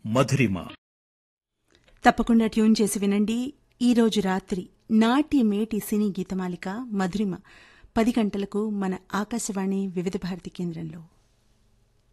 మధురిమ. తప్పకుండా ట్యూన్ చేసి వినండి. ఈరోజు రాత్రి నాటి మేటి సినీ గీతమాలిక మధురిమ 10 గంటలకు మన ఆకాశవాణి వివిధ భారతి కేంద్రంలో.